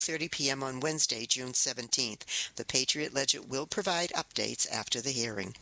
6:30 p.m. on Wednesday, June 17th. The Patriot Ledger will provide updates after the hearing.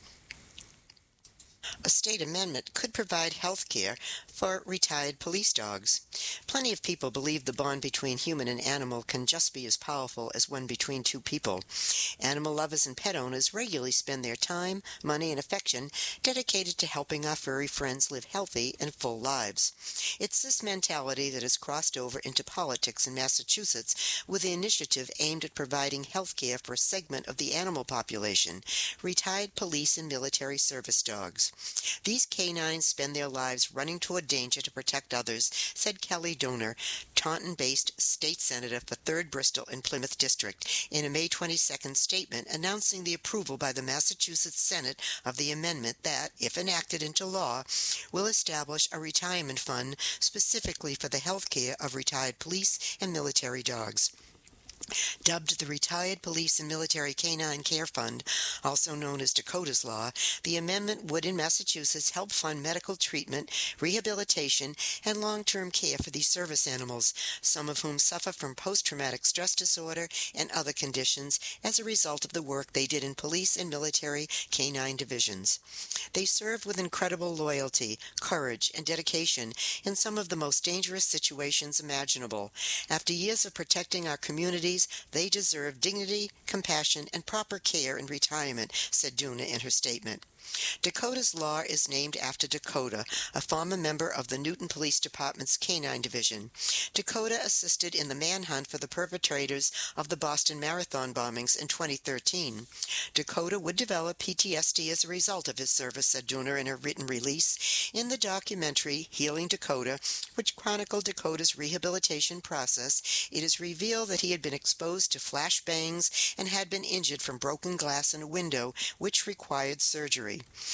A state amendment could provide health care for retired police dogs. Plenty of people believe the bond between human and animal can just be as powerful as one between two people. Animal lovers and pet owners regularly spend their time, money, and affection dedicated to helping our furry friends live healthy and full lives. It's this mentality that has crossed over into politics in Massachusetts with the initiative aimed at providing health care for a segment of the animal population, retired police and military service dogs. These canines spend their lives running toward danger to protect others, said Kelly Donor, Taunton-based state senator for 3rd Bristol and Plymouth District, in a May 22nd statement announcing the approval by the Massachusetts Senate of the amendment that, if enacted into law, will establish a retirement fund specifically for the health care of retired police and military dogs. Dubbed the Retired Police and Military Canine Care Fund, also known as Dakota's Law, the amendment would in Massachusetts help fund medical treatment, rehabilitation, and long-term care for these service animals, some of whom suffer from post-traumatic stress disorder and other conditions as a result of the work they did in police and military canine divisions. They serve with incredible loyalty, courage, and dedication in some of the most dangerous situations imaginable. After years of protecting our communities, they deserve dignity, compassion, and proper care in retirement, said Duna in her statement. Dakota's Law is named after Dakota, a former member of the Newton Police Department's Canine Division. Dakota assisted in the manhunt for the perpetrators of the Boston Marathon bombings in 2013. Dakota would develop PTSD as a result of his service, said Duna in her written release. In the documentary Healing Dakota, which chronicled Dakota's rehabilitation process, it is revealed that he had been exposed to flashbangs and had been injured from broken glass in a window, which required surgery.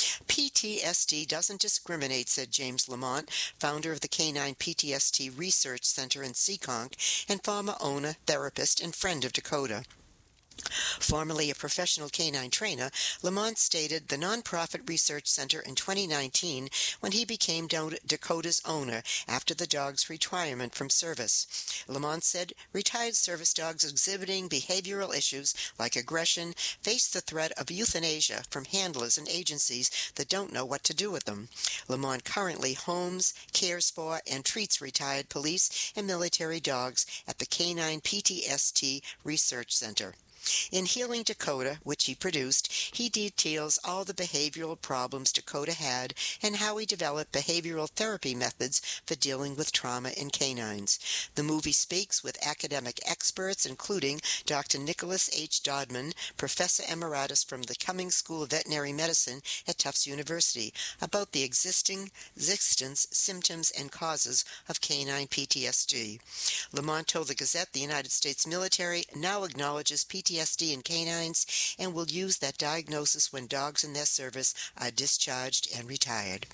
PTSD doesn't discriminate, said James Lamont, founder of the Canine PTSD Research Center in Seekonk and former owner, therapist, and friend of Dakota. Formerly a professional canine trainer, Lamont stated the nonprofit research center in 2019 when he became Dakota's owner after the dog's retirement from service. Lamont said retired service dogs exhibiting behavioral issues like aggression face the threat of euthanasia from handlers and agencies that don't know what to do with them. Lamont currently homes, cares for, and treats retired police and military dogs at the Canine PTSD Research Center. In Healing Dakota, which he produced, he details all the behavioral problems Dakota had and how he developed behavioral therapy methods for dealing with trauma in canines. The movie speaks with academic experts, including Dr. Nicholas H. Dodman, Professor Emeritus from the Cummings School of Veterinary Medicine at Tufts University, about the existence, symptoms, and causes of canine PTSD. Lamont told the Gazette the United States military now acknowledges PTSD in canines and will use that diagnosis when dogs in their service are discharged and retired.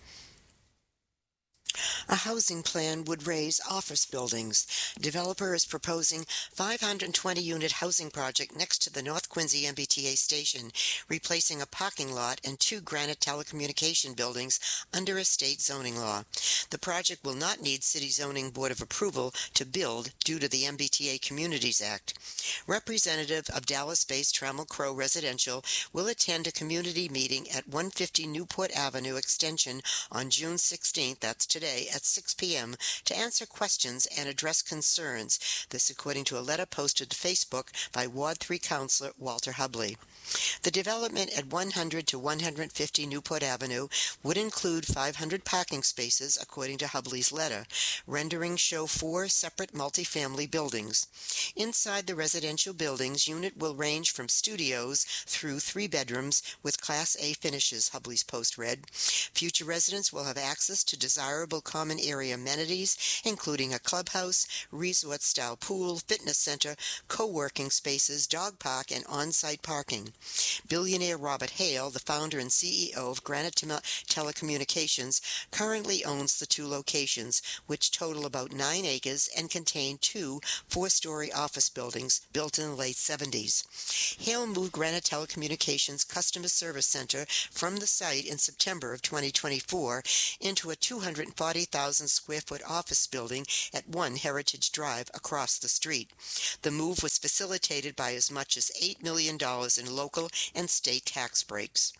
A housing plan would raise office buildings. Developer is proposing 520-unit housing project next to the North Quincy MBTA station, replacing a parking lot and 2 granite telecommunication buildings under a state zoning law. The project will not need City Zoning Board of approval to build due to the MBTA Communities Act. Representative of Dallas-based Trammell Crow Residential will attend a community meeting at 150 Newport Avenue Extension on June 16th, that's today, at 6 p.m. to answer questions and address concerns. This according to a letter posted to Facebook by Ward 3 Councilor Walter Hubley. The development at 100 to 150 Newport Avenue would include 500 parking spaces, according to Hubley's letter. Renderings show 4 separate multifamily buildings. Inside the residential buildings, unit will range from studios through 3 bedrooms with Class A finishes, Hubley's post read. Future residents will have access to desirable common area amenities, including a clubhouse, resort-style pool, fitness center, co-working spaces, dog park, and on-site parking. Billionaire Robert Hale, the founder and CEO of Granite Telecommunications, currently owns the 2 locations, which total about 9 acres and contain 2 4-story office buildings built in the late 70s. Hale moved Granite Telecommunications Customer Service Center from the site in September of 2024 into a 240 240,000 square foot office building at 1 Heritage Drive across the street. The move was facilitated by as much as $8 million in local and state tax breaks.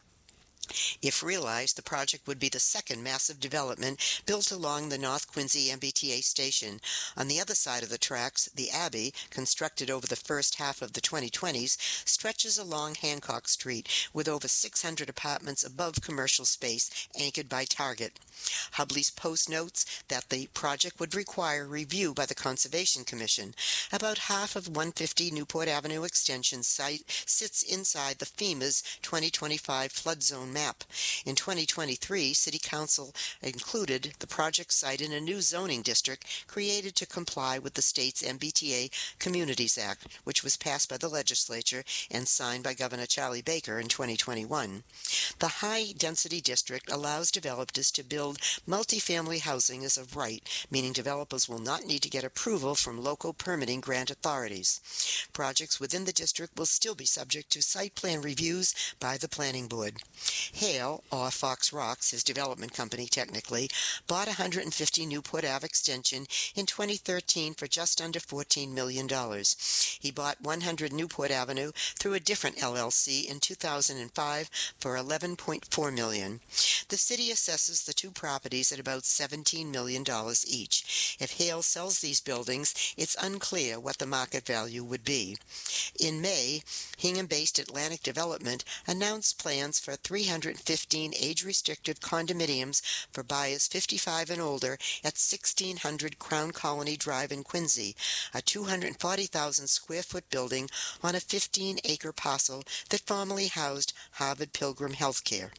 If realized, the project would be the second massive development built along the North Quincy MBTA station. On the other side of the tracks, the Abbey, constructed over the first half of the 2020s, stretches along Hancock Street with over 600 apartments above commercial space anchored by Target. Hubley's Post notes that the project would require review by the Conservation Commission. About half of 150 Newport Avenue Extension site sits inside the FEMA's 2025 flood zone map. In 2023, City Council included the project site in a new zoning district created to comply with the state's MBTA Communities Act, which was passed by the legislature and signed by Governor Charlie Baker in 2021. The high-density district allows developers to build multifamily housing as of right, meaning developers will not need to get approval from local permitting grant authorities. Projects within the district will still be subject to site plan reviews by the Planning Board. Hale, or Fox Rocks, his development company technically, bought 150 Newport Ave Extension in 2013 for just under $14 million. He bought 100 Newport Avenue through a different LLC in 2005 for $11.4 million. The city assesses the two properties at about $17 million each. If Hale sells these buildings, it's unclear what the market value would be. In May, Hingham-based Atlantic Development announced plans for 315 age-restricted condominiums for buyers 55 and older at 1600 Crown Colony Drive in Quincy, a 240,000 square foot building on a 15-acre parcel that formerly housed Harvard Pilgrim Healthcare.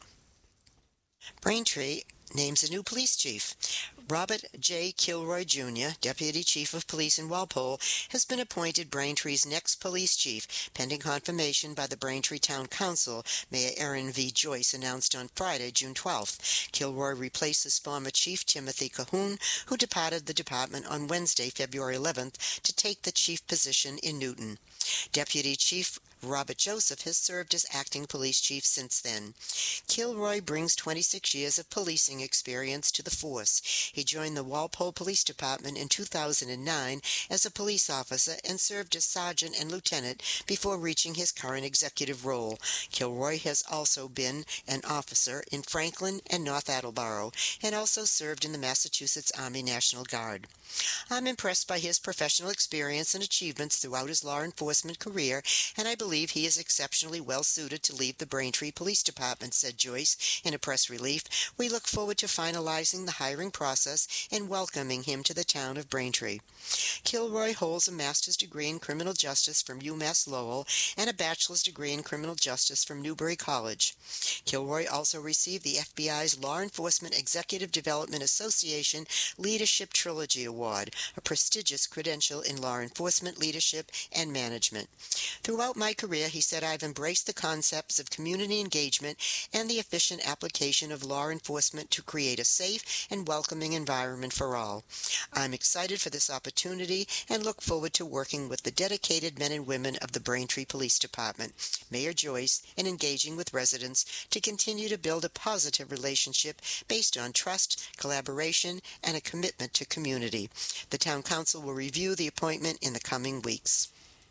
Braintree names a new police chief. Robert J. Kilroy, Jr., Deputy Chief of Police in Walpole, has been appointed Braintree's next police chief, pending confirmation by the Braintree Town Council, Mayor Erin V. Joyce announced on Friday, June 12th. Kilroy replaces former Chief Timothy Cahoon, who departed the department on Wednesday, February 11th, to take the chief position in Newton. Deputy Chief Robert Joseph has served as acting police chief since then. Kilroy brings 26 years of policing experience to the force. He joined the Walpole Police Department in 2009 as a police officer and served as sergeant and lieutenant before reaching his current executive role. Kilroy has also been an officer in Franklin and North Attleboro and also served in the Massachusetts Army National Guard. I'm impressed by his professional experience and achievements throughout his law enforcement career, and I believe he is exceptionally well suited to lead the Braintree Police Department, said Joyce in a press release. We look forward to finalizing the hiring process and welcoming him to the town of Braintree. Kilroy holds a master's degree in criminal justice from UMass Lowell and a bachelor's degree in criminal justice from Newbury College. Kilroy also received the FBI's Law Enforcement Executive Development Association Leadership Trilogy Award, a prestigious credential in law enforcement leadership and management. Throughout my career, he said, I've embraced the concepts of community engagement and the efficient application of law enforcement to create a safe and welcoming environment for all. I'm excited for this opportunity and look forward to working with the dedicated men and women of the Braintree Police Department, Mayor Joyce, and engaging with residents to continue to build a positive relationship based on trust, collaboration, and a commitment to community. The Town Council will review the appointment in the coming weeks.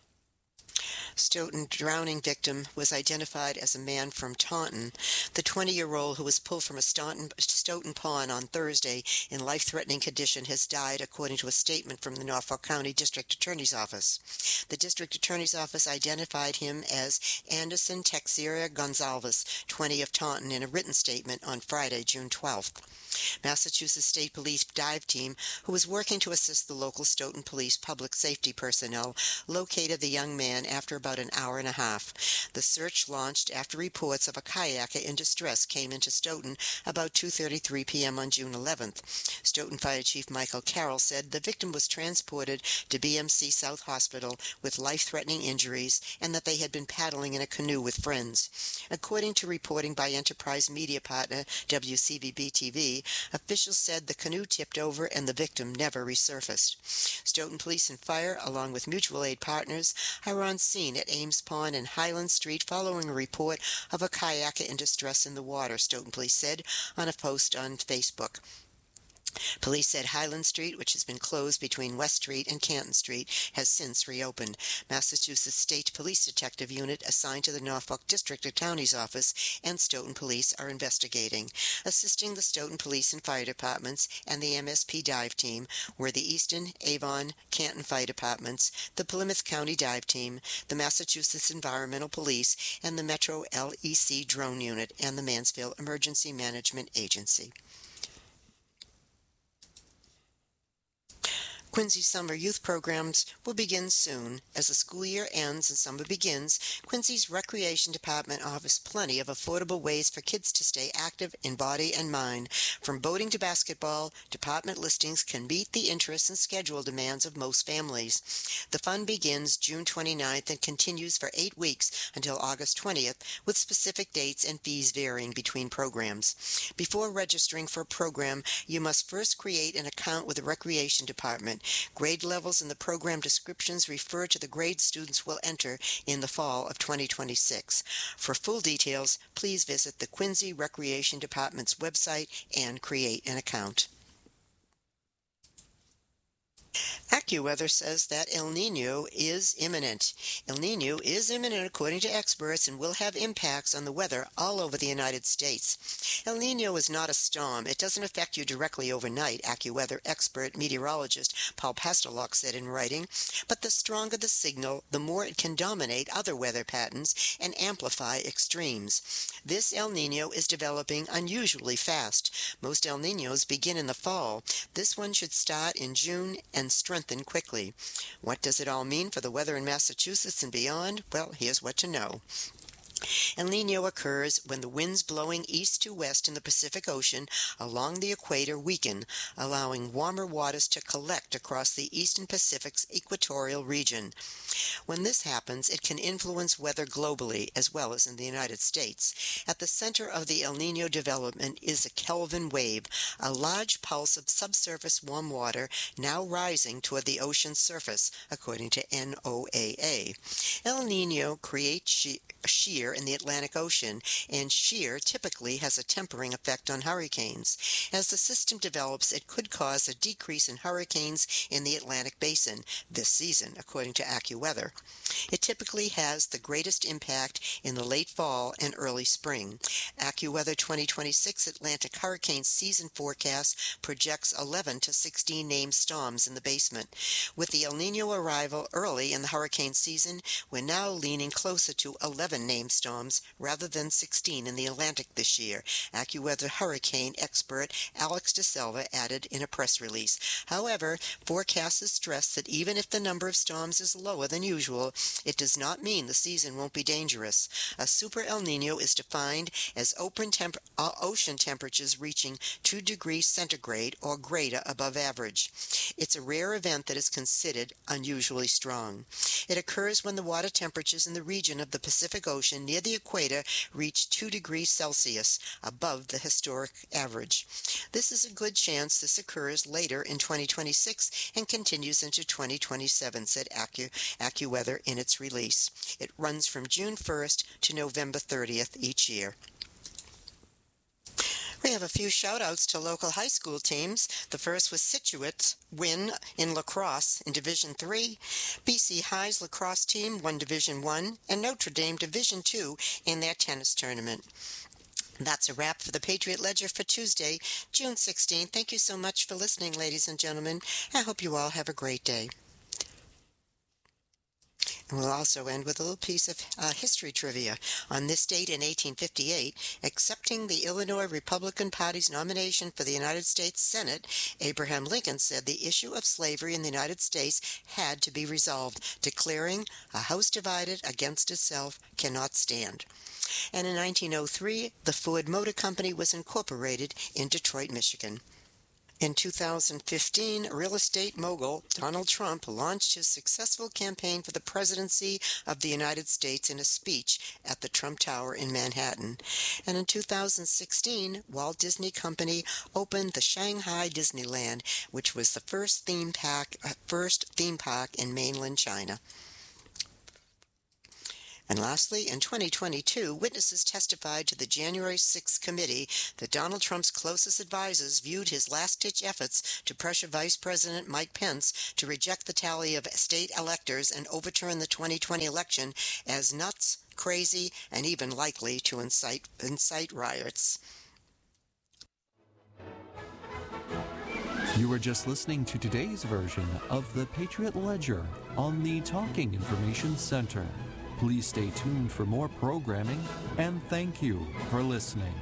Stoughton drowning victim was identified as a man from Taunton. The 20-year-old who was pulled from a Stoughton pond on Thursday in life-threatening condition has died, according to a statement from the Norfolk County District Attorney's Office. The District Attorney's Office identified him as Anderson Teixeira Gonzalez, 20, of Taunton, in a written statement on Friday, June 12th. Massachusetts State Police dive team, who was working to assist the local Stoughton Police public safety personnel, located the young man after about an hour and a half. The search launched after reports of a kayaker in distress came into Stoughton about 2:33 p.m. on June 11th. Stoughton Fire Chief Michael Carroll said the victim was transported to BMC South Hospital with life-threatening injuries and that they had been paddling in a canoe with friends. According to reporting by Enterprise media partner WCVB-TV, officials said the canoe tipped over and the victim never resurfaced. Stoughton Police and Fire, along with mutual aid partners, are on scene at Ames Pond and Highland Street following a report of a kayaker in distress in the water, Stoughton Police said on a post on Facebook. Police said Highland Street, which has been closed between West Street and Canton Street, has since reopened. Massachusetts State Police Detective Unit assigned to the Norfolk District Attorney's Office and Stoughton Police are investigating. Assisting the Stoughton Police and Fire Departments and the MSP Dive Team were the Easton, Avon, Canton Fire Departments, the Plymouth County Dive Team, the Massachusetts Environmental Police, and the Metro LEC Drone Unit and the Mansfield Emergency Management Agency. Quincy summer youth programs will begin soon. As the school year ends and summer begins, Quincy's Recreation Department offers plenty of affordable ways for kids to stay active in body and mind. From boating to basketball, department listings can meet the interests and schedule demands of most families. The fun begins June 29th and continues for 8 weeks until August 20th, with specific dates and fees varying between programs. Before registering for a program, you must first create an account with the Recreation Department. Grade levels in the program descriptions refer to the grade students will enter in the fall of 2026. For full details, please visit the Quincy Recreation Department's website and create an account. AccuWeather says that El Niño is imminent. El Niño is imminent according to experts and will have impacts on the weather all over the United States. El Niño is not a storm. It doesn't affect you directly overnight, AccuWeather expert meteorologist Paul Pastelok said in writing, but the stronger the signal, the more it can dominate other weather patterns and amplify extremes. This El Niño is developing unusually fast. Most El Niños begin in the fall. This one should start in June and strengthen quickly. What does it all mean for the weather in Massachusetts and beyond? Well, here's what to know. El Niño occurs when the winds blowing east to west in the Pacific Ocean along the equator weaken, allowing warmer waters to collect across the eastern Pacific's equatorial region. When this happens, it can influence weather globally as well as in the United States. At the center of the El Niño development is a Kelvin wave, a large pulse of subsurface warm water now rising toward the ocean's surface, according to NOAA. El Niño creates shear in the Atlantic Ocean, and shear typically has a tempering effect on hurricanes. As the system develops, it could cause a decrease in hurricanes in the Atlantic Basin this season, according to AccuWeather. It typically has the greatest impact in the late fall and early spring. AccuWeather 2026 Atlantic hurricane season forecast projects 11 to 16 named storms in the basement. With the El Niño arrival early in the hurricane season, we're now leaning closer to 11 named storms rather than 16 in the Atlantic this year, AccuWeather hurricane expert Alex DeSelva added in a press release. However, forecasters stress that even if the number of storms is lower than usual, it does not mean the season won't be dangerous. A super El Niño is defined as ocean temperatures reaching 2 degrees centigrade or greater above average. It's a rare event that is considered unusually strong. It occurs when the water temperatures in the region of the Pacific Ocean near the equator reach 2 degrees Celsius above the historic average. This is a good chance this occurs later in 2026 and continues into 2027, said AccuWeather in its release. It runs from June 1st to November 30th each year. We have a few shout-outs to local high school teams. The first was Scituate's win in lacrosse in Division III. BC High's lacrosse team won Division I, and Notre Dame Division II in their tennis tournament. That's a wrap for the Patriot Ledger for Tuesday, June 16th. Thank you so much for listening, ladies and gentlemen. I hope you all have a great day. And we'll also end with a little piece of history trivia. On this date in 1858, accepting the Illinois Republican Party's nomination for the United States Senate, Abraham Lincoln said the issue of slavery in the United States had to be resolved, declaring, "A house divided against itself cannot stand." And in 1903, the Ford Motor Company was incorporated in Detroit, Michigan. In 2015, real estate mogul Donald Trump launched his successful campaign for the presidency of the United States in a speech at the Trump Tower in Manhattan. And in 2016, Walt Disney Company opened the Shanghai Disneyland, which was the first theme park in mainland China. And lastly, in 2022, witnesses testified to the January 6th committee that Donald Trump's closest advisors viewed his last-ditch efforts to pressure Vice President Mike Pence to reject the tally of state electors and overturn the 2020 election as nuts, crazy, and even likely to incite riots. You were just listening to today's version of the Patriot Ledger on the Talking Information Center. Please stay tuned for more programming, and thank you for listening.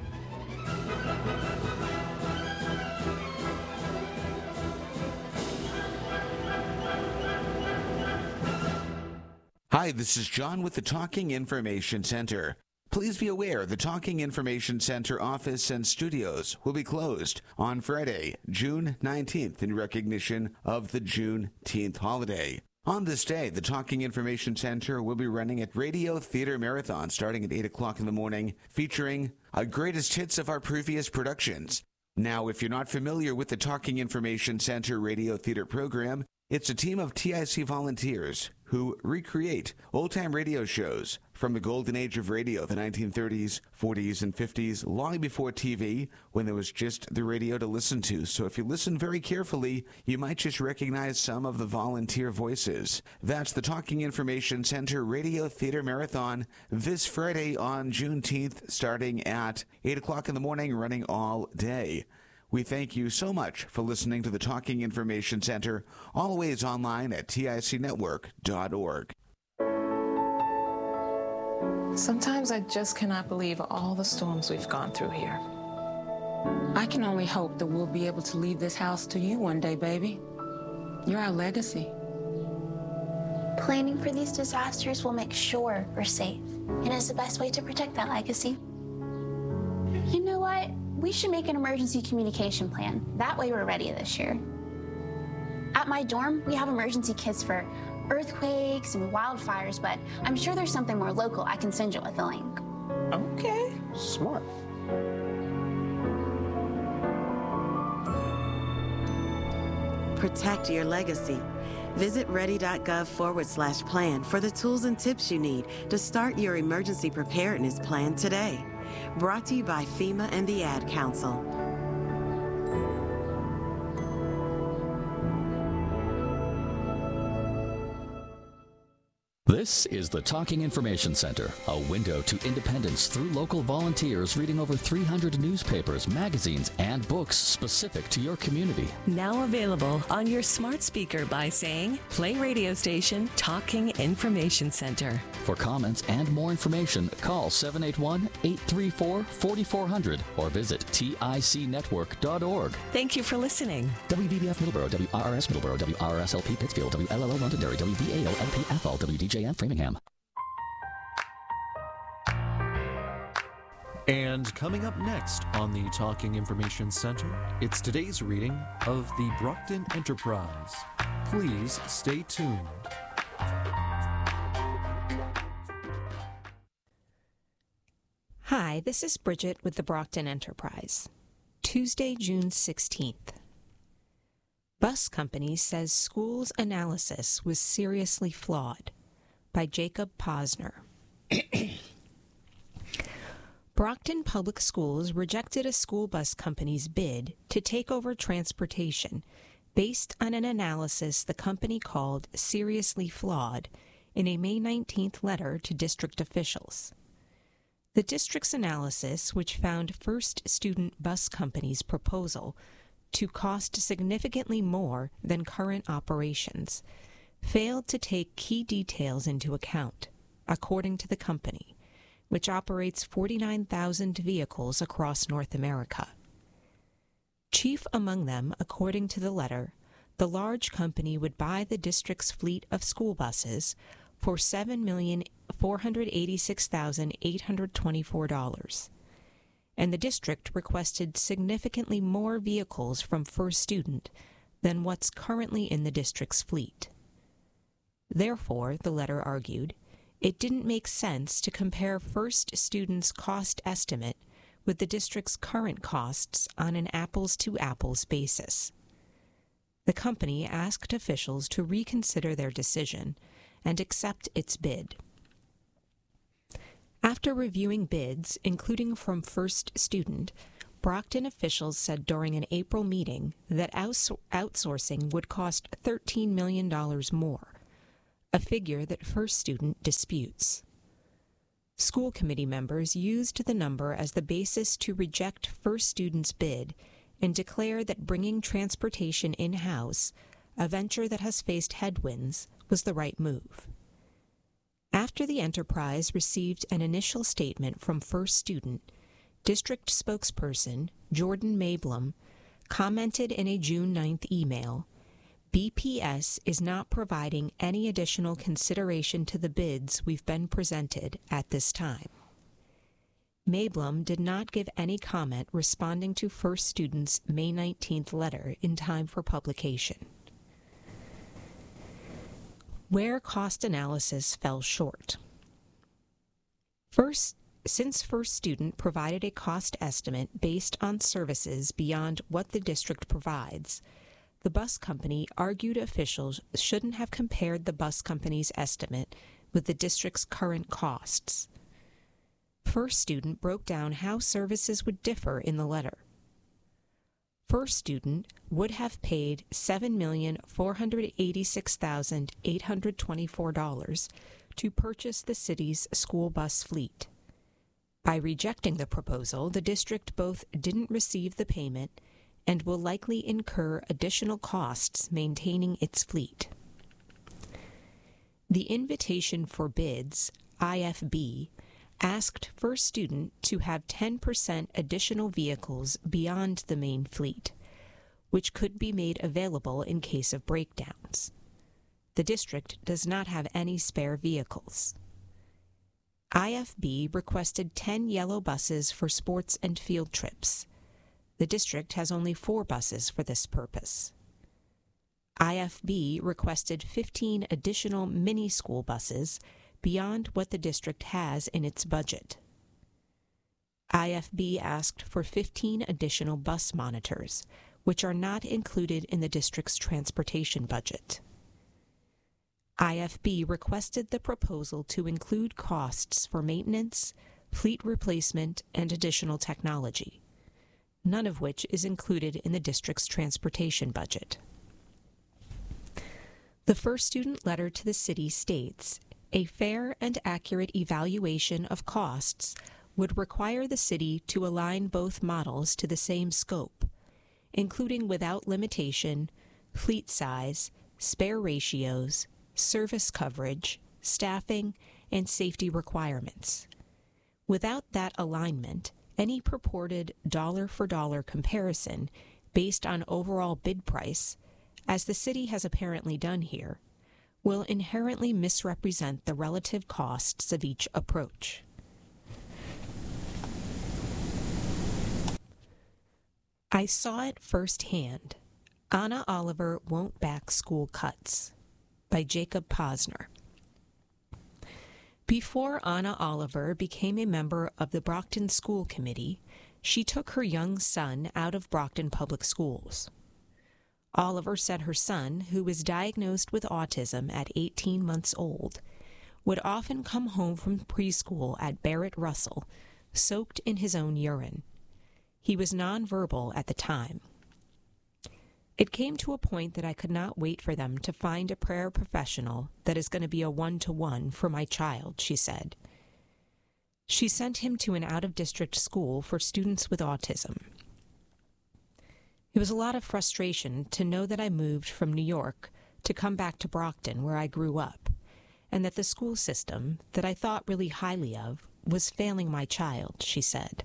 Hi, this is John with the Talking Information Center. Please be aware the Talking Information Center office and studios will be closed on Friday, June 19th in recognition of the Juneteenth holiday. On this day, the Talking Information Center will be running a Radio Theater Marathon starting at 8 o'clock in the morning, featuring greatest hits of our previous productions. Now, if you're not familiar with the Talking Information Center Radio Theater program, it's a team of TIC volunteers who recreate old-time radio shows from the golden age of radio, the 1930s, 40s, and 50s, long before TV, when there was just the radio to listen to. So if you listen very carefully, you might just recognize some of the volunteer voices. That's the Talking Information Center Radio Theater Marathon this Friday on Juneteenth, starting at 8 o'clock in the morning, running all day. We thank you so much for listening to the Talking Information Center, always online at ticnetwork.org. Sometimes I just cannot believe all the storms we've gone through here. I can only hope that we'll be able to leave this house to you one day, baby. You're our legacy. Planning for these disasters will make sure we're safe, and is the best way to protect that legacy. You know what? We should make an emergency communication plan. That way we're ready this year. At my dorm, we have emergency kits for earthquakes and wildfires, but I'm sure there's something more local I can send you with a link. Okay. Smart. Protect your legacy. Visit ready.gov/plan for the tools and tips you need to start your emergency preparedness plan today. Brought to you by FEMA and the Ad Council. This is the Talking Information Center, a window to independence through local volunteers reading over 300 newspapers, magazines, and books specific to your community. Now available on your smart speaker by saying, play radio station Talking Information Center. For comments and more information, call 781-834-4400 or visit ticnetwork.org. Thank you for listening. WVBF Middleborough, WRRS Middleborough, WRSLP Pittsfield, WLLO Londonderry, WVAO LP Athol, WDJN Framingham. And coming up next on the Talking Information Center, it's today's reading of the Brockton Enterprise. Please stay tuned. Hi, this is Bridget with the Brockton Enterprise. Tuesday, June 16th. Bus Company says school's analysis was seriously flawed, by Jacob Posner. Brockton Public Schools rejected a school bus company's bid to take over transportation based on an analysis the company called seriously flawed in a May 19th letter to district officials. The district's analysis, which found First Student Bus Company's proposal to cost significantly more than current operations, failed to take key details into account, according to the company, which operates 49,000 vehicles across North America. Chief among them, according to the letter, the large company would buy the district's fleet of school buses for $7,486,824, and the district requested significantly more vehicles from First Student than what's currently in the district's fleet. Therefore, the letter argued, it didn't make sense to compare First Student's cost estimate with the district's current costs on an apples-to-apples basis. The company asked officials to reconsider their decision and accept its bid. After reviewing bids, including from First Student, Brockton officials said during an April meeting that outsourcing would cost $13 million more, a figure that First Student disputes. School committee members used the number as the basis to reject First Student's bid and declare that bringing transportation in-house, a venture that has faced headwinds, was the right move. After the enterprise received an initial statement from First Student, District spokesperson Jordan Mablum commented in a June 9th email, "BPS is not providing any additional consideration to the bids we've been presented at this time." Mablum did not give any comment responding to First Student's May 19th letter in time for publication. Where cost analysis fell short. Since First Student provided a cost estimate based on services beyond what the district provides, the bus company argued officials shouldn't have compared the bus company's estimate with the district's current costs. First Student broke down how services would differ in the letter. First Student would have paid $7,486,824 to purchase the city's school bus fleet. By rejecting the proposal, the district both didn't receive the payment and will likely incur additional costs maintaining its fleet. The invitation for bids, IFB, asked First Student to have 10% additional vehicles beyond the main fleet, which could be made available in case of breakdowns. The district does not have any spare vehicles. IFB requested 10 yellow buses for sports and field trips. The district has only 4 buses for this purpose. IFB requested 15 additional mini school buses beyond what the district has in its budget. IFB asked for 15 additional bus monitors, which are not included in the district's transportation budget. IFB requested the proposal to include costs for maintenance, fleet replacement, and additional technology, none of which is included in the district's transportation budget. The First Student letter to the city states, "A fair and accurate evaluation of costs would require the city to align both models to the same scope, including without limitation, fleet size, spare ratios, service coverage, staffing, and safety requirements. Without that alignment, any purported dollar-for-dollar comparison based on overall bid price, as the city has apparently done here, will inherently misrepresent the relative costs of each approach." I saw it firsthand. Anna Oliver won't back school cuts, by Jacob Posner. Before Anna Oliver became a member of the Brockton School Committee, she took her young son out of Brockton Public Schools. Oliver said her son, who was diagnosed with autism at 18 months old, would often come home from preschool at Barrett Russell, soaked in his own urine. He was nonverbal at the time. It came to a point that I could not wait for them to find a prayer professional that is going to be a one-to-one for my child, she said. She sent him to an out-of-district school for students with autism. It was a lot of frustration to know that I moved from New York to come back to Brockton, where I grew up, and that the school system, that I thought really highly of, was failing my child, she said.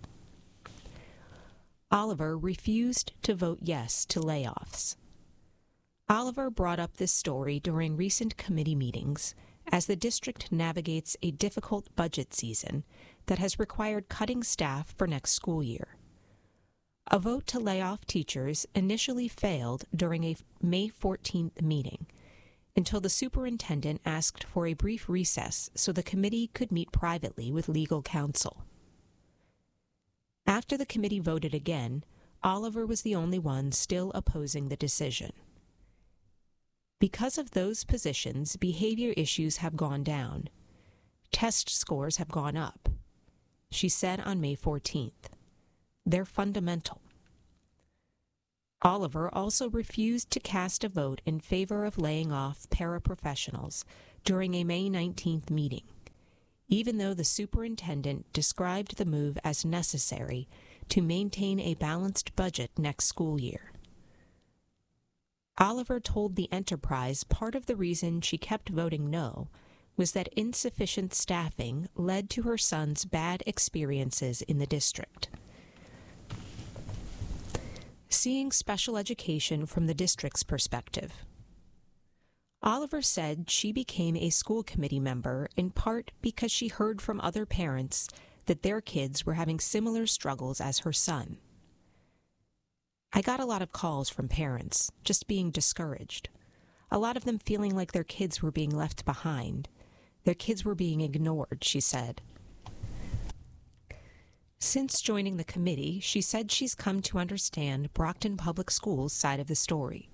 Oliver refused to vote yes to layoffs. Oliver brought up this story during recent committee meetings as the district navigates a difficult budget season that has required cutting staff for next school year. A vote to lay off teachers initially failed during a May 14th meeting until the superintendent asked for a brief recess so the committee could meet privately with legal counsel. After the committee voted again, Oliver was the only one still opposing the decision. Because of those positions, behavior issues have gone down. Test scores have gone up. she said on May 14th. They're fundamental. Oliver also refused to cast a vote in favor of laying off paraprofessionals during a May 19th meeting, even though the superintendent described the move as necessary to maintain a balanced budget next school year. Oliver told the Enterprise part of the reason she kept voting no was that insufficient staffing led to her son's bad experiences in the district. Seeing special education from the district's perspective. Oliver said she became a school committee member in part because she heard from other parents that their kids were having similar struggles as her son. I got a lot of calls from parents, just being discouraged. A lot of them feeling like their kids were being left behind. Their kids were being ignored, she said. Since joining the committee, she said she's come to understand Brockton Public Schools' side of the story.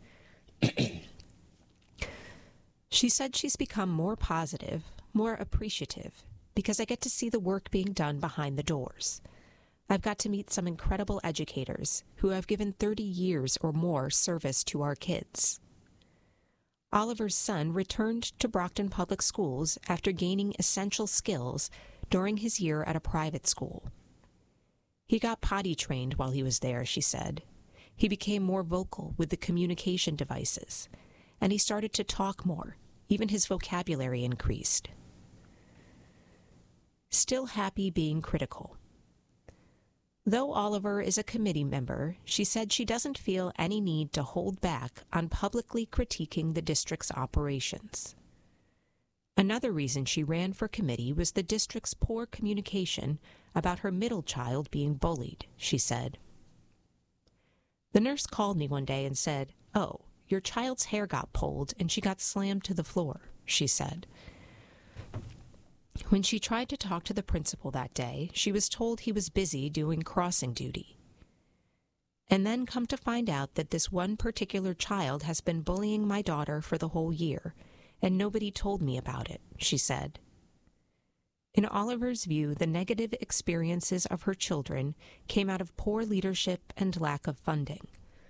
She said she's become more positive, more appreciative, because I get to see the work being done behind the doors. I've got to meet some incredible educators who have given 30 years or more service to our kids. Oliver's son returned to Brockton Public Schools after gaining essential skills during his year at a private school. He got potty trained while he was there, she said. He became more vocal with the communication devices, and he started to talk more. Even his vocabulary increased. Still happy being critical. Though Oliver is a committee member, she said she doesn't feel any need to hold back on publicly critiquing the district's operations. Another reason she ran for committee was the district's poor communication about her middle child being bullied, she said. The nurse called me one day and said, "Oh, your child's hair got pulled and she got slammed to the floor," she said. When she tried to talk to the principal that day, she was told he was busy doing crossing duty. And then come to find out that this one particular child has been bullying my daughter for the whole year, and nobody told me about it, she said. In Oliver's view, the negative experiences of her children came out of poor leadership and lack of funding.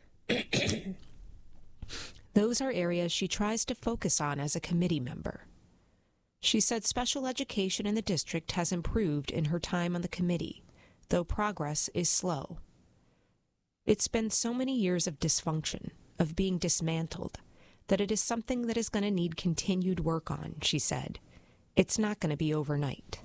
Those are areas she tries to focus on as a committee member. She said special education in the district has improved in her time on the committee, though progress is slow. It's been so many years of dysfunction, of being dismantled, that it is something that is going to need continued work on, she said. It's not going to be overnight.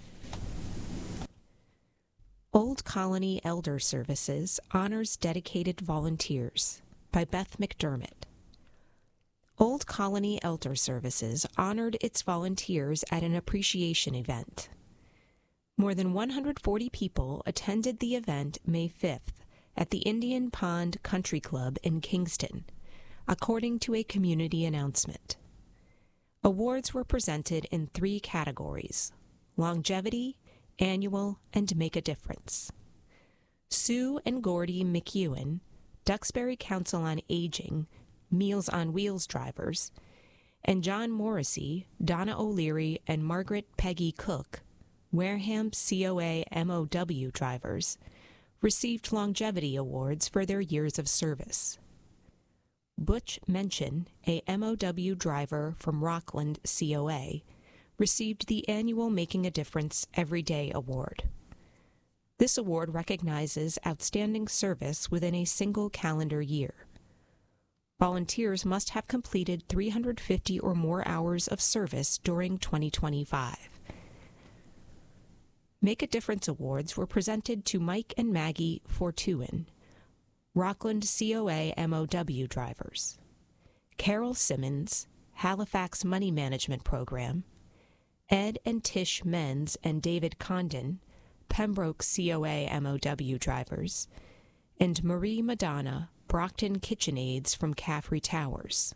Old Colony Elder Services honors dedicated volunteers by Beth McDermott. Old Colony Elder Services honored its volunteers at an appreciation event. More than 140 people attended the event May 5th at the Indian Pond Country Club in Kingston, according to a community announcement. Awards were presented in 3 categories: longevity, annual, and make a difference. Sue and Gordy McEwen, Duxbury Council on Aging, Meals on Wheels drivers, and John Morrissey, Donna O'Leary, and Margaret Peggy Cook, Wareham COA MOW drivers, received longevity awards for their years of service. Butch Mention, a MOW driver from Rockland COA, received the annual Making a Difference Every Day award. This award recognizes outstanding service within a single calendar year. Volunteers must have completed 350 or more hours of service during 2025. Make a Difference awards were presented to Mike and Maggie Fortuin, Rockland COA MOW drivers, Carol Simmons, Halifax Money Management Program, Ed and Tish Menz and David Condon, Pembroke COA MOW drivers, and Marie Madonna, Brockton KitchenAids from Caffrey Towers.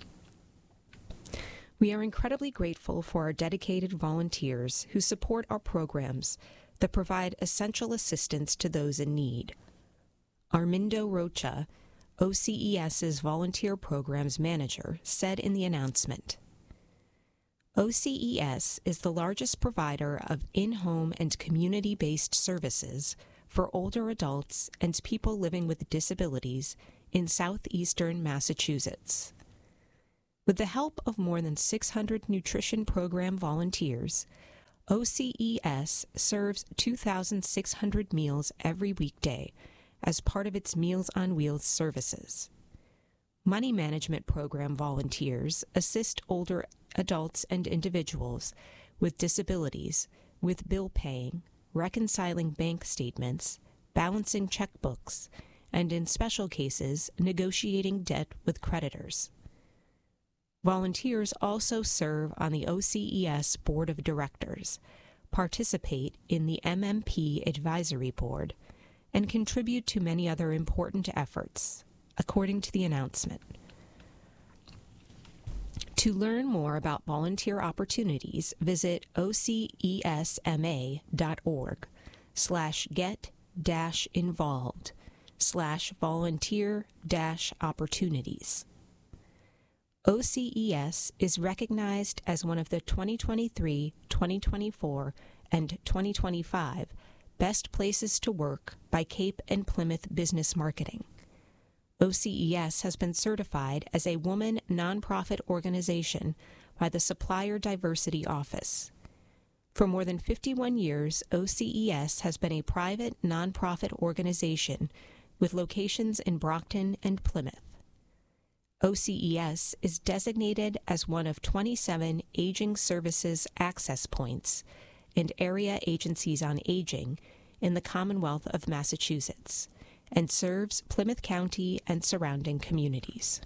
We are incredibly grateful for our dedicated volunteers who support our programs that provide essential assistance to those in need. Armindo Rocha, OCES's Volunteer Programs Manager, said in the announcement, OCES is the largest provider of in-home and community-based services for older adults and people living with disabilities in southeastern Massachusetts. With the help of more than 600 nutrition program volunteers, OCES serves 2,600 meals every weekday as part of its Meals on Wheels services. Money management program volunteers assist older adults and individuals with disabilities with bill paying, reconciling bank statements, balancing checkbooks, and in special cases, negotiating debt with creditors. Volunteers also serve on the OCES Board of Directors, participate in the MMP Advisory Board, and contribute to many other important efforts, according to the announcement. To learn more about volunteer opportunities, visit ocesma.org/get-involved/volunteer-opportunities. OCES is recognized as one of the 2023, 2024, and 2025 Best Places to Work by Cape and Plymouth Business Marketing. OCES has been certified as a woman nonprofit organization by the Supplier Diversity Office. For more than 51 years, OCES has been a private nonprofit organization with locations in Brockton and Plymouth. OCES is designated as one of 27 Aging Services Access Points and Area Agencies on Aging in the Commonwealth of Massachusetts, and serves Plymouth County and surrounding communities.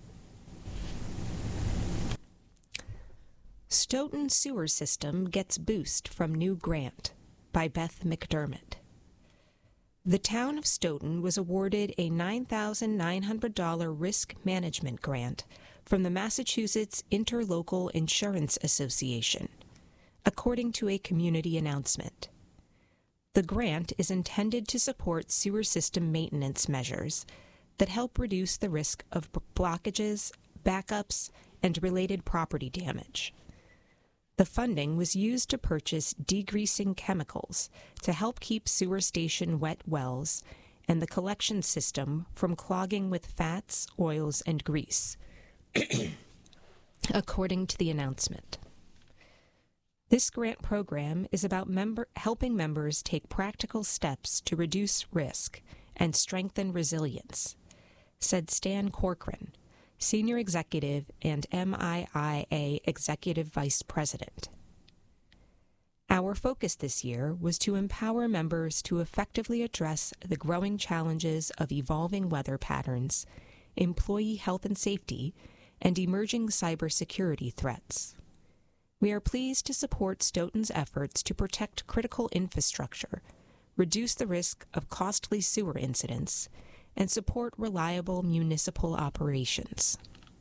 Stoughton Sewer System Gets Boost from New Grant by Beth McDermott. The town of Stoughton was awarded a $9,900 risk management grant from the Massachusetts Interlocal Insurance Association, according to a community announcement. The grant is intended to support sewer system maintenance measures that help reduce the risk of blockages, backups, and related property damage. The funding was used to purchase degreasing chemicals to help keep sewer station wet wells and the collection system from clogging with fats, oils, and grease, according to the announcement. This grant program is about helping members take practical steps to reduce risk and strengthen resilience, said Stan Corcoran, Senior Executive and MIIA Executive Vice President. Our focus this year was to empower members to effectively address the growing challenges of evolving weather patterns, employee health and safety, and emerging cybersecurity threats. We are pleased to support Stoughton's efforts to protect critical infrastructure, reduce the risk of costly sewer incidents, and support reliable municipal operations.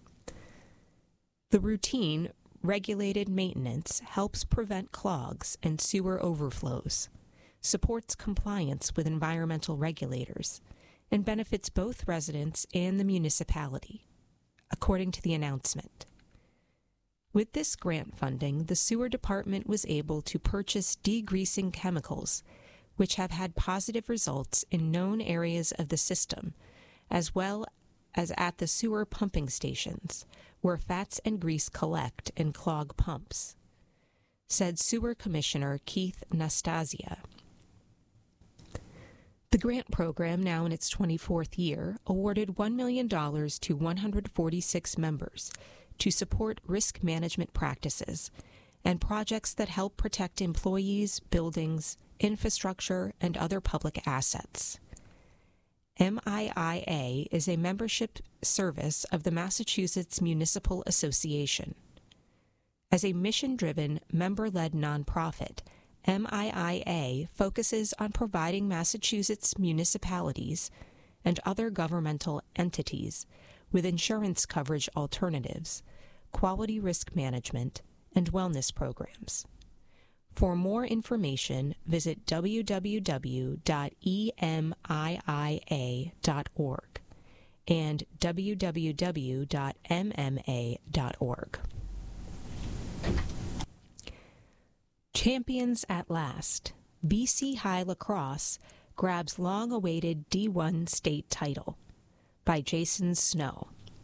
The routine, regulated maintenance helps prevent clogs and sewer overflows, supports compliance with environmental regulators, and benefits both residents and the municipality, according to the announcement. With this grant funding, the sewer department was able to purchase degreasing chemicals, which have had positive results in known areas of the system, as well as at the sewer pumping stations, where fats and grease collect and clog pumps, said Sewer Commissioner Keith Nastasia. The grant program, now in its 24th year, awarded $1 million to 146 members to support risk management practices and projects that help protect employees, buildings, infrastructure, and other public assets. MIIA is a membership service of the Massachusetts Municipal Association. As a mission-driven, member-led nonprofit, MIIA focuses on providing Massachusetts municipalities and other governmental entities with insurance coverage alternatives, quality risk management, and wellness programs. For more information, visit www.emiia.org and www.mma.org. Champions at last. BC High Lacrosse grabs long-awaited D1 state title. By Jason Snow.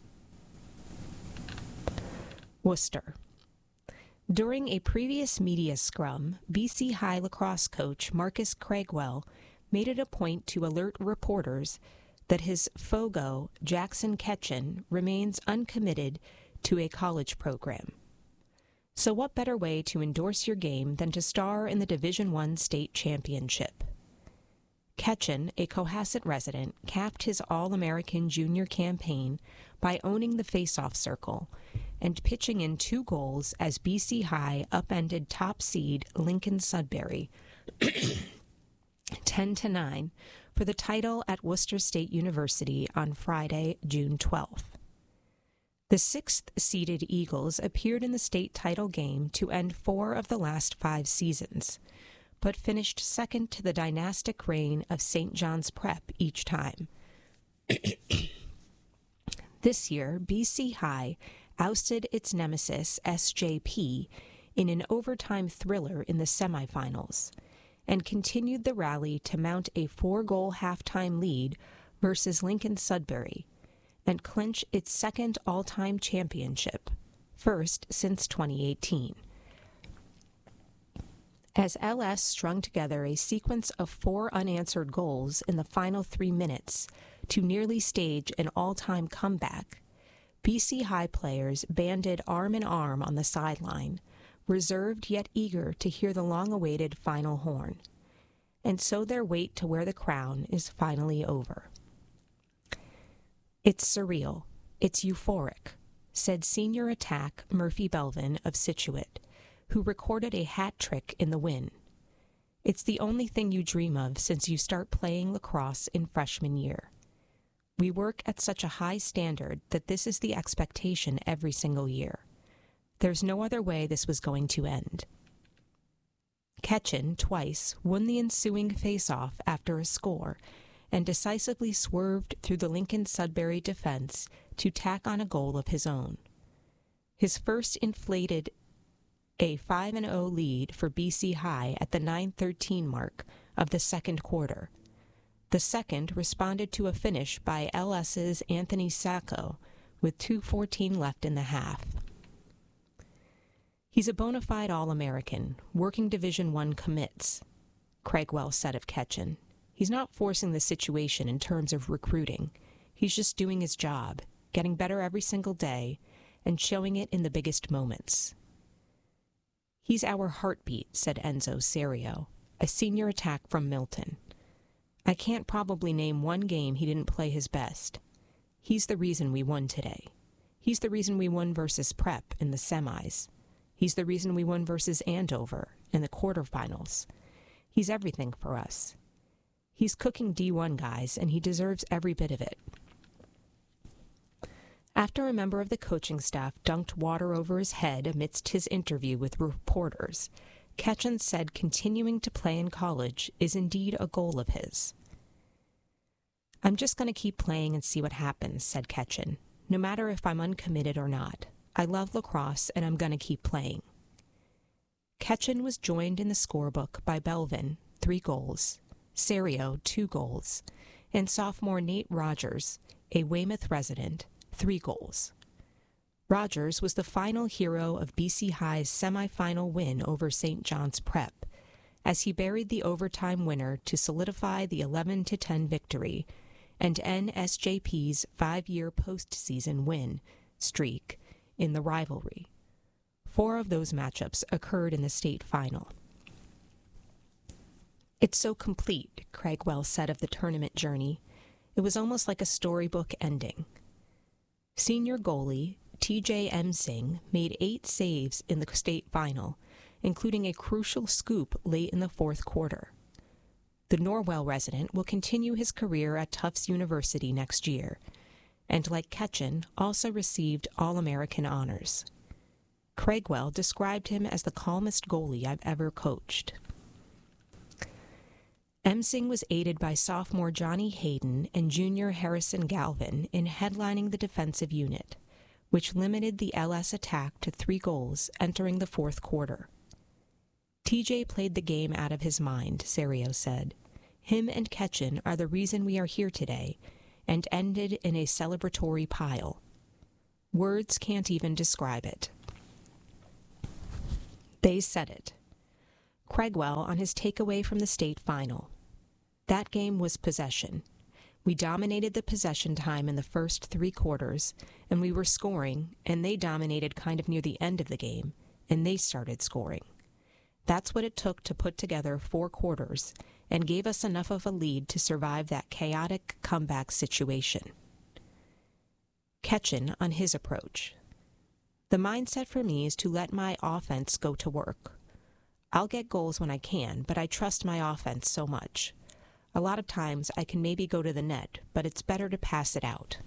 Worcester. During a previous media scrum, BC High lacrosse coach Marcus Craigwell made it a point to alert reporters that his Fogo, Jackson Ketchen, remains uncommitted to a college program. So what better way to endorse your game than to star in the Division I state championship? Ketchen, a Cohasset resident, capped his All-American Junior campaign by owning the face-off circle and pitching in 2 goals as BC High upended top seed Lincoln Sudbury 10-9 for the title at Worcester State University on Friday, June 12th. The 6th-seeded Eagles appeared in the state title game to end 4 of the last 5 seasons, but finished second to the dynastic reign of St. John's Prep each time. This year, BC High ousted its nemesis SJP in an overtime thriller in the semifinals and continued the rally to mount a 4-goal halftime lead versus Lincoln Sudbury and clinch its second all-time championship, first since 2018. As LS strung together a sequence of 4 unanswered goals in the final 3 minutes to nearly stage an all-time comeback, BC High players banded arm in arm on the sideline, reserved yet eager to hear the long-awaited final horn. And so their wait to wear the crown is finally over. It's surreal. It's euphoric, said senior attack Murphy Belvin of Scituate, who recorded a hat trick in the win. It's the only thing you dream of since you start playing lacrosse in freshman year. We work at such a high standard that this is the expectation every single year. There's no other way this was going to end. Ketchen, twice, won the ensuing face-off after a score and decisively swerved through the Lincoln Sudbury defense to tack on a goal of his own. His first inflated a 5-0 lead for BC High at the 9:13 mark of the second quarter. The second responded to a finish by LS's Anthony Sacco with 2:14 left in the half. He's a bona fide All-American, working Division I commits, Craigwell said of Ketchen. He's not forcing the situation in terms of recruiting. He's just doing his job, getting better every single day, and showing it in the biggest moments. He's our heartbeat, said Enzo Serio, a senior attack from Milton. I can't probably name one game he didn't play his best. He's the reason we won today. He's the reason we won versus Prep in the semis. He's the reason we won versus Andover in the quarterfinals. He's everything for us. He's cooking D1 guys, and he deserves every bit of it. After a member of the coaching staff dunked water over his head amidst his interview with reporters, Ketchen said continuing to play in college is indeed a goal of his. I'm just going to keep playing and see what happens, said Ketchen, no matter if I'm uncommitted or not. I love lacrosse, and I'm going to keep playing. Ketchen was joined in the scorebook by Belvin, 3 goals, Serio, 2 goals, and sophomore Nate Rogers, a Weymouth resident, 3 goals. Rogers was the final hero of BC High's semifinal win over St. John's Prep, as he buried the overtime winner to solidify the 11-10 victory and end SJP's 5-year postseason win streak in the rivalry. 4 of those matchups occurred in the state final. It's so complete, Craigwell said of the tournament journey. It was almost like a storybook ending. Senior goalie TJ Emsing made 8 saves in the state final, including a crucial scoop late in the 4th quarter. The Norwell resident will continue his career at Tufts University next year, and like Ketchen, also received All-American honors. Craigwell described him as the calmest goalie I've ever coached. Emsing was aided by sophomore Johnny Hayden and junior Harrison Galvin in headlining the defensive unit, which limited the LS attack to 3 goals entering the 4th quarter. TJ played the game out of his mind, Serio said. Him and Ketchen are the reason we are here today, and ended in a celebratory pile. Words can't even describe it. They said it. Craigwell on his takeaway from the state final. That game was possession. We dominated the possession time in the first 3 quarters, and we were scoring, and they dominated kind of near the end of the game, and they started scoring. That's what it took to put together 4 quarters, and gave us enough of a lead to survive that chaotic comeback situation. Ketchen on his approach. The mindset for me is to let my offense go to work. I'll get goals when I can, but I trust my offense so much. A lot of times I can maybe go to the net, but it's better to pass it out.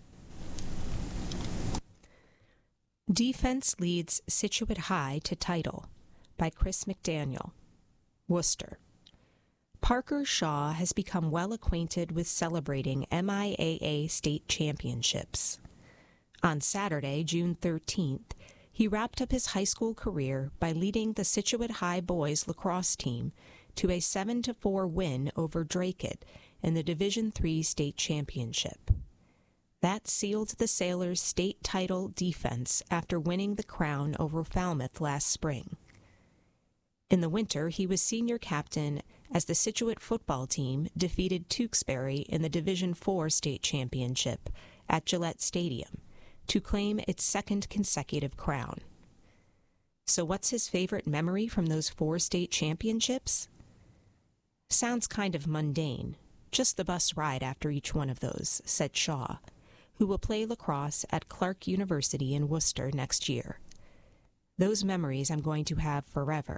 Defense leads Scituate High to title by Chris McDaniel, Worcester. Parker Shaw has become well acquainted with celebrating MIAA state championships. On Saturday, June 13th, he wrapped up his high school career by leading the Scituate High boys lacrosse team to a 7-4 win over Dracut in the Division III state championship. That sealed the Sailors' state title defense after winning the crown over Falmouth last spring. In the winter, he was senior captain as the Scituate football team defeated Tewksbury in the Division IV state championship at Gillette Stadium to claim its 2nd consecutive crown. So what's his favorite memory from those 4 state championships? Sounds kind of mundane, just the bus ride after each one of those, said Shaw, who will play lacrosse at Clark University in Worcester next year. Those memories I'm going to have forever.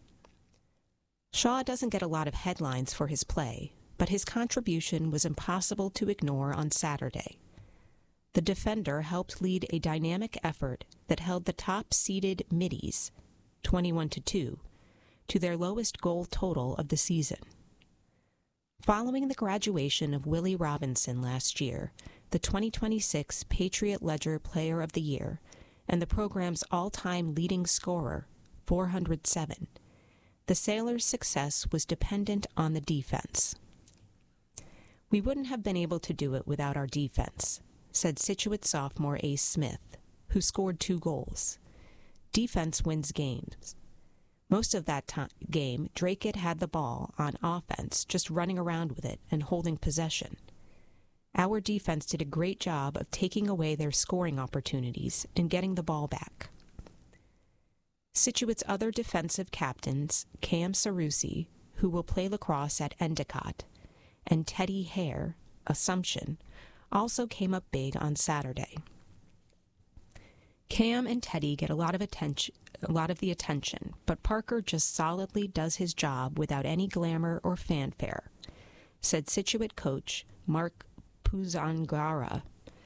Shaw doesn't get a lot of headlines for his play, but his contribution was impossible to ignore on Saturday. The defender helped lead a dynamic effort that held the top-seeded Middies, 21-2, to their lowest goal total of the season. Following the graduation of Willie Robinson last year, the 2026 Patriot Ledger Player of the Year, and the program's all-time leading scorer, 407, the Sailors' success was dependent on the defense. We wouldn't have been able to do it without our defense, said Scituate sophomore Ace Smith, who scored 2 goals. Defense wins games. Most of that game, Dracut had the ball on offense, just running around with it and holding possession. Our defense did a great job of taking away their scoring opportunities and getting the ball back. Scituate's other defensive captains, Cam Sarusi, who will play lacrosse at Endicott, and Teddy Hare, Assumption, also came up big on Saturday. Cam and Teddy get a lot of the attention, but Parker just solidly does his job without any glamour or fanfare, said Scituate coach Mark Puzangara.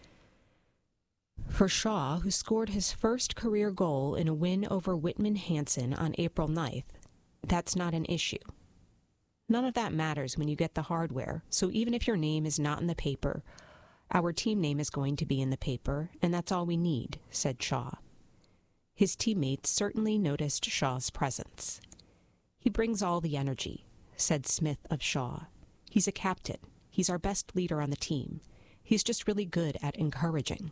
For Shaw, who scored his first career goal in a win over Whitman Hanson on April 9th, that's not an issue. None of that matters when you get the hardware, so even if your name is not in the paper, our team name is going to be in the paper, and that's all we need, said Shaw. His teammates certainly noticed Shaw's presence. He brings all the energy, said Smith of Shaw. He's a captain. He's our best leader on the team. He's just really good at encouraging.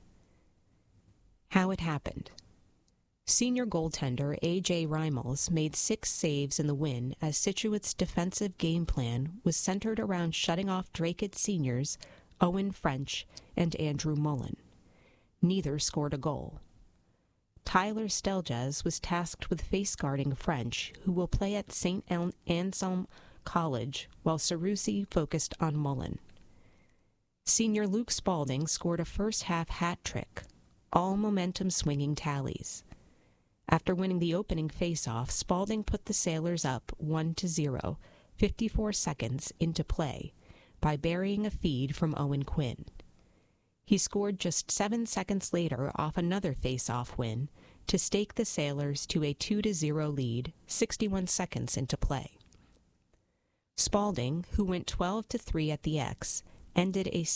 How it happened. Senior goaltender A.J. Reimels made 6 saves in the win as Scituate's defensive game plan was centered around shutting off Dracut seniors Owen French and Andrew Mullen. Neither scored a goal. Tyler Stelges was tasked with face-guarding French, who will play at St. Anselm College, while Sarusi focused on Mullen. Senior Luke Spalding scored a first-half hat trick, all momentum-swinging tallies. After winning the opening face-off, Spalding put the Sailors up 1-0, 54 seconds into play, by burying a feed from Owen Quinn. He scored just 7 seconds later off another face-off win to stake the Sailors to a 2-0 lead 61 seconds into play. Spalding, who went 12-3 at the X, ended a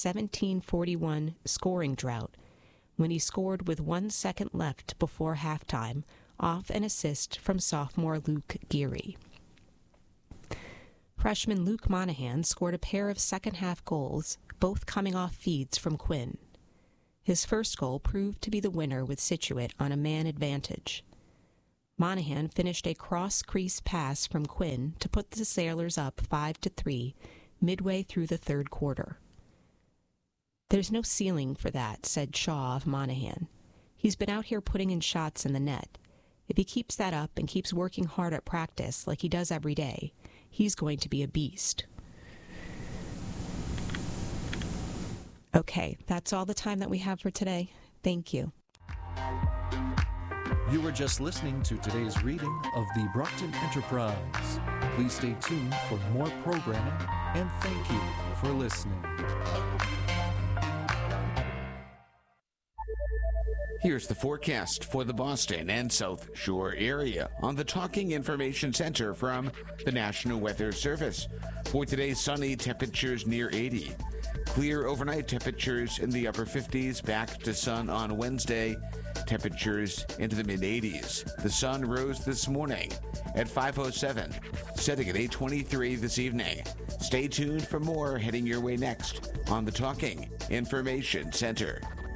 17-41 scoring drought when he scored with 1 second left before halftime off an assist from sophomore Luke Geary. Freshman Luke Monahan scored a pair of second-half goals, both coming off feeds from Quinn. His first goal proved to be the winner with Scituate on a man advantage. Monahan finished a cross-crease pass from Quinn to put the Sailors up 5-3 midway through the third quarter. "There's no ceiling for that," said Shaw of Monahan. "He's been out here putting in shots in the net. If he keeps that up and keeps working hard at practice like he does every day, he's going to be a beast." Okay, that's all the time that we have for today. Thank you. You were just listening to today's reading of the Brockton Enterprise. Please stay tuned for more programming, and thank you for listening. Here's the forecast for the Boston and South Shore area on the Talking Information Center from the National Weather Service. For today, sunny, temperatures near 80. Clear overnight, temperatures in the upper 50s, back to sun on Wednesday, temperatures into the mid-80s. The sun rose this morning at 5:07, setting at 8:23 this evening. Stay tuned for more heading your way next on the Talking Information Center.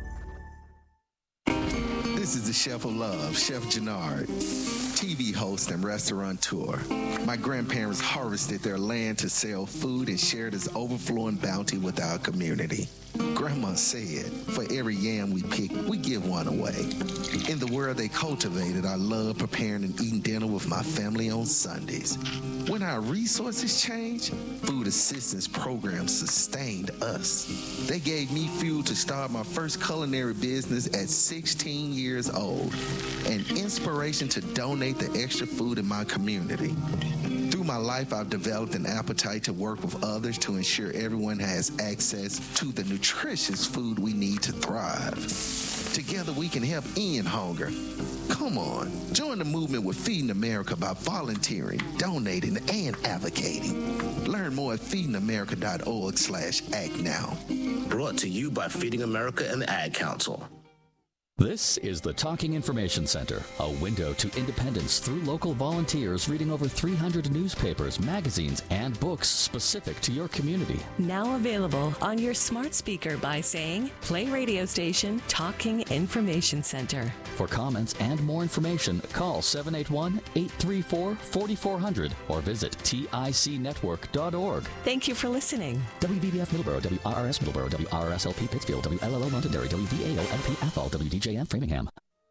This is the Chef of Love, Chef Jannard, TV host and restaurateur. My grandparents harvested their land to sell food and share this overflowing bounty with our community. Grandma said, for every yam we pick, we give one away. In the world they cultivated, I love preparing and eating dinner with my family on Sundays. When our resources changed, food assistance programs sustained us. They gave me fuel to start my first culinary business at 16 years old, and inspiration to donate the extra food in my community. Through my life, I've developed an appetite to work with others to ensure everyone has access to the nutritious food we need to thrive. Together, we can help end hunger. Come on, join the movement with Feeding America by volunteering, donating, and advocating. Learn more at feedingamerica.org/act now. Brought to you by Feeding America and the Ad Council. This is the Talking Information Center, a window to independence through local volunteers reading over 300 newspapers, magazines, and books specific to your community. Now available on your smart speaker by saying, "Play radio station Talking Information Center." For comments and more information, call 781-834-4400 or visit ticnetwork.org. Thank you for listening. WVBF Middleborough, WRRS Middleborough, WRSLP Pittsfield, WLLO Londonderry, WVAO-LP Athol, WDJM Framingham.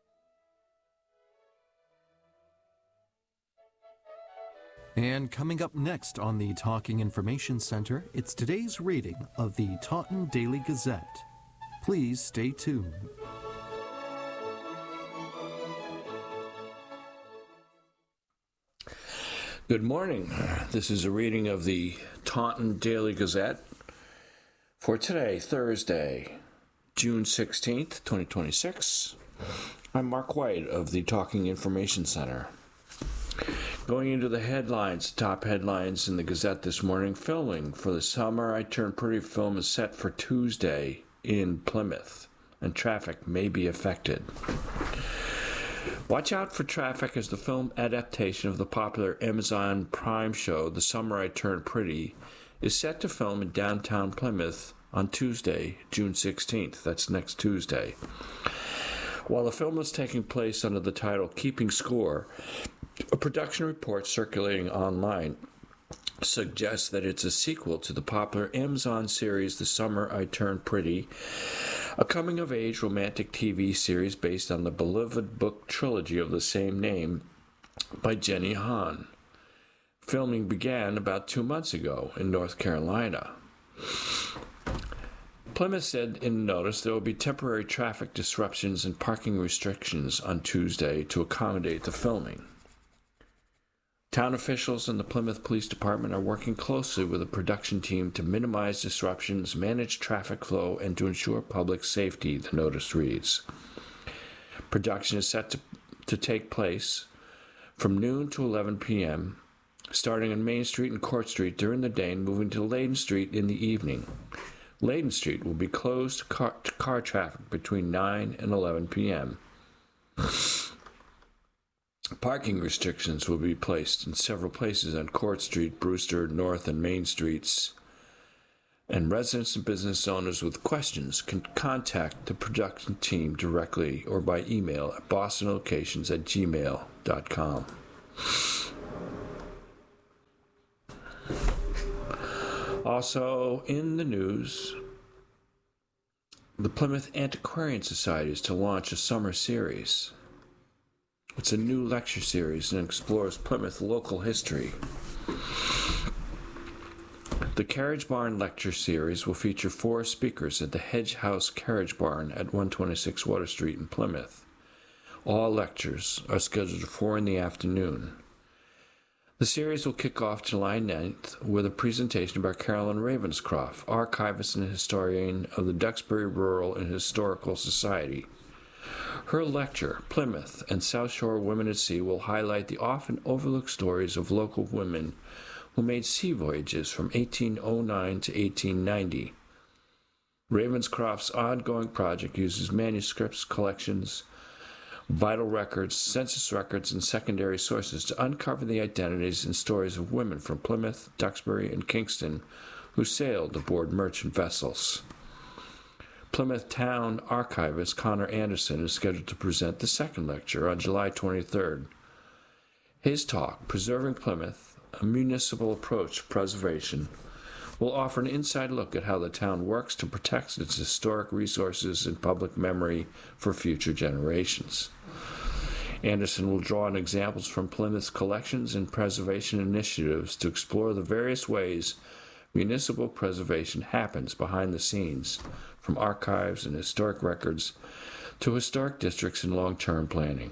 And coming up next on the Talking Information Center, it's today's reading of the Taunton Daily Gazette. Please stay tuned. Good morning. This is a reading of the Taunton Daily Gazette for today, Thursday, June 16th, 2026. I'm Mark White of the Talking Information Center. Going into the headlines, top headlines in the Gazette this morning, filming for the Summer I Turned Pretty film is set for Tuesday in Plymouth, and traffic may be affected. Watch out for traffic as the film adaptation of the popular Amazon Prime show, The Summer I Turned Pretty, is set to film in downtown Plymouth on Tuesday, June 16th. That's next Tuesday. While the film is taking place under the title Keeping Score, a production report circulating online suggests that it's a sequel to the popular Amazon series The Summer I Turned Pretty, a coming-of-age romantic TV series based on the beloved book trilogy of the same name by Jenny Han. Filming began about 2 months ago in North Carolina. Plymouth said in a notice there will be temporary traffic disruptions and parking restrictions on Tuesday to accommodate the filming. Town officials and the Plymouth Police Department are working closely with the production team to minimize disruptions, manage traffic flow, and to ensure public safety, the notice reads. Production is set to take place from noon to 11 p.m., starting on Main Street and Court Street during the day and moving to Layden Street in the evening. Layden Street will be closed to car traffic between 9 and 11 p.m. Parking restrictions will be placed in several places on Court Street, Brewster, North, and Main Streets. And residents and business owners with questions can contact the production team directly or by email at bostonlocations@gmail.com. Also in the news, the Plymouth Antiquarian Society is to launch a summer series. It's a new lecture series and explores Plymouth local history. The Carriage Barn Lecture Series will feature 4 speakers at the Hedge House Carriage Barn at 126 Water Street in Plymouth. All lectures are scheduled at 4 in the afternoon. The series will kick off July 9th with a presentation by Carolyn Ravenscroft, archivist and historian of the Duxbury Rural and Historical Society. Her lecture, Plymouth and South Shore Women at Sea, will highlight the often overlooked stories of local women who made sea voyages from 1809 to 1890. Ravenscroft's ongoing project uses manuscripts, collections, vital records, census records, and secondary sources to uncover the identities and stories of women from Plymouth, Duxbury, and Kingston who sailed aboard merchant vessels. Plymouth Town archivist Connor Anderson is scheduled to present the second lecture on July 23rd. His talk, Preserving Plymouth, a Municipal Approach to Preservation, will offer an inside look at how the town works to protect its historic resources and public memory for future generations. Anderson will draw on examples from Plymouth's collections and preservation initiatives to explore the various ways municipal preservation happens behind the scenes, from archives and historic records to historic districts and long-term planning.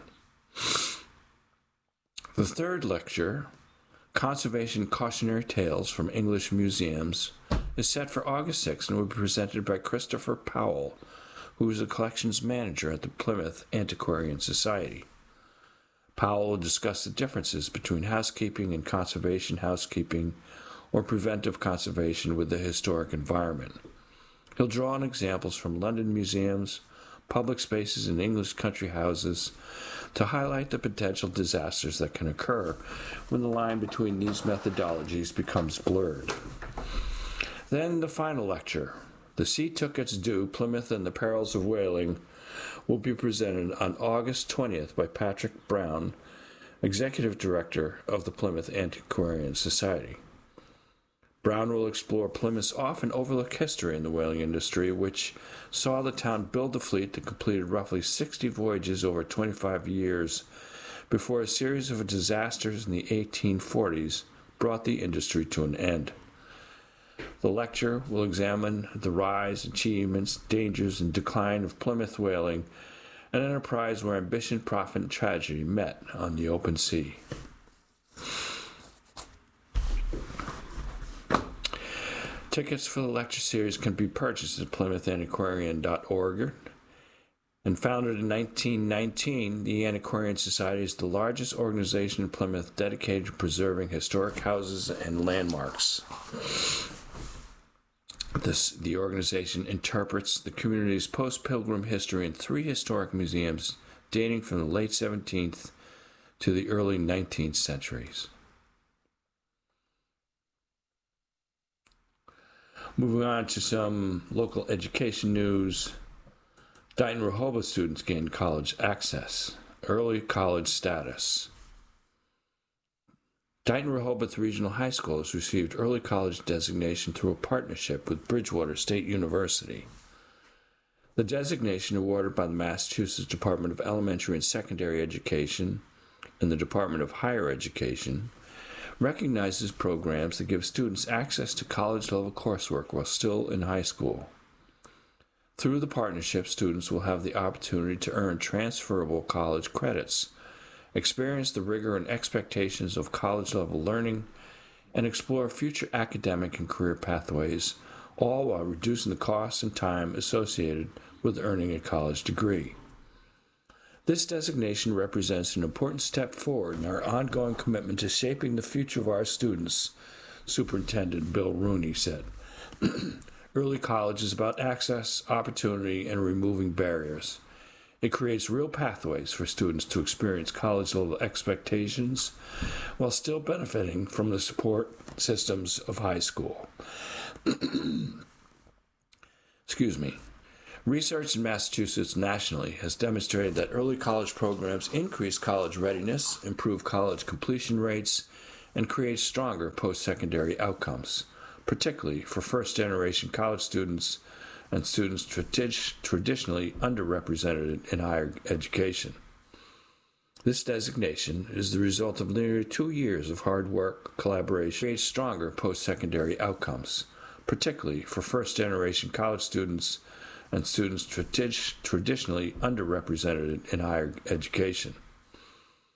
The third lecture, Conservation Cautionary Tales from English Museums, is set for August 6th and will be presented by Christopher Powell, who is a collections manager at the Plymouth Antiquarian Society. Powell will discuss the differences between housekeeping and conservation housekeeping or preventive conservation with the historic environment. He'll draw on examples from London museums, public spaces, and English country houses to highlight the potential disasters that can occur when the line between these methodologies becomes blurred. Then the final lecture, The Sea Took Its Due, Plymouth and the Perils of Whaling, will be presented on August 20th by Patrick Brown, Executive Director of the Plymouth Antiquarian Society. Brown will explore Plymouth's often overlooked history in the whaling industry, which saw the town build a fleet that completed roughly 60 voyages over 25 years before a series of disasters in the 1840s brought the industry to an end. The lecture will examine the rise, achievements, dangers, and decline of Plymouth whaling, an enterprise where ambition, profit, and tragedy met on the open sea. Tickets for the lecture series can be purchased at PlymouthAntiquarian.org. And founded in 1919, the Antiquarian Society is the largest organization in Plymouth dedicated to preserving historic houses and landmarks. The organization interprets the community's post-Pilgrim history in 3 historic museums dating from the late 17th to the early 19th centuries. Moving on to some local education news. Dighton Rehoboth students gained college access, early college status. Dighton Rehoboth Regional High School has received early college designation through a partnership with Bridgewater State University. The designation, awarded by the Massachusetts Department of Elementary and Secondary Education and the Department of Higher Education, recognizes programs that give students access to college-level coursework while still in high school. Through the partnership, students will have the opportunity to earn transferable college credits, experience the rigor and expectations of college-level learning, and explore future academic and career pathways, all while reducing the costs and time associated with earning a college degree. This designation represents an important step forward in our ongoing commitment to shaping the future of our students, Superintendent Bill Rooney said. Early college is about access, opportunity, and removing barriers. It creates real pathways for students to experience college-level expectations while still benefiting from the support systems of high school. Excuse me. Research in Massachusetts nationally has demonstrated that early college programs increase college readiness, improve college completion rates, and create stronger post-secondary outcomes, particularly for first-generation college students and students traditionally underrepresented in higher education. This designation is the result of nearly 2 years of hard work, collaboration, creates stronger post-secondary outcomes, particularly for first-generation college students and students traditionally underrepresented in higher education.